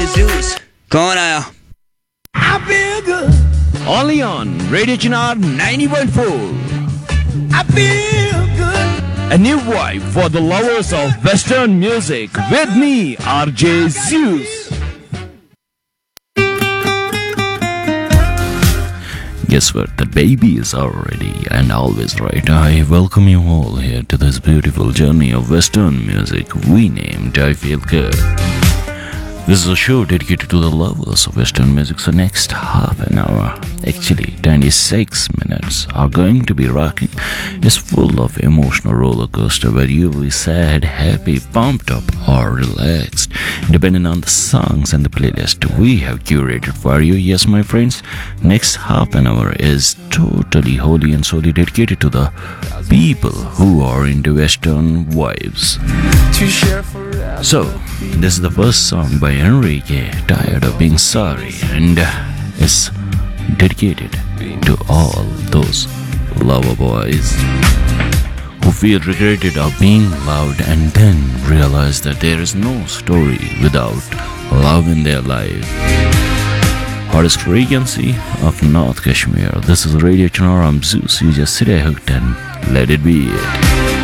RJ juice कौन आया I feel good. Only on Radio Chinar 90.4. I feel good. A new vibe for the lovers of Western music with me, RJ Zeus. Guess what? The baby is already and always right. I welcome you all here to this beautiful journey of Western music we named I Feel Good. This is a show dedicated to the lovers of Western music. So next half an hour, actually 26 minutes, are going to be rocking. It's full of emotional roller coaster where you will be sad, happy, pumped up or relaxed, depending on the songs and the playlist we have curated for you. Yes, my friends, next half an hour is totally wholly and solely dedicated to the people who are into Western vibes. So, this is the first song by Enrique, Tired of Being Sorry, and it's dedicated to all those lover boys who feel regretted of being loved and then realize that there is no story without love in their life. Hottest frequency of North Kashmir. This is Radio Chinar. I'm Zeus. You just sit there hooked and let it be it.